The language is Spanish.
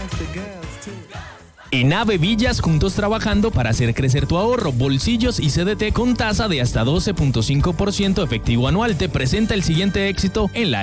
En AVE Villas, juntos trabajando para hacer crecer tu ahorro, bolsillos y CDT con tasa de hasta 12.5% efectivo anual. Te presenta el siguiente éxito en la